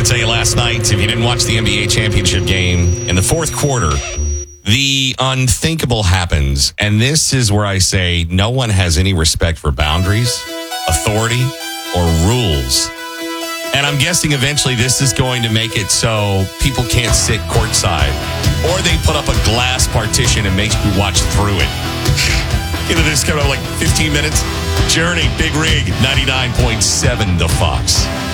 to tell you last night, if you didn't watch the NBA championship game, in the fourth quarter, the unthinkable happens. And this is where I say no one has any respect for boundaries, authority, or rules. And I'm guessing eventually this is going to make it so people can't sit courtside. Or they put up a glass partition and make you watch through it. You know, this coming up like 15 minutes. Journey, Big Rig, 99.7 The Fox.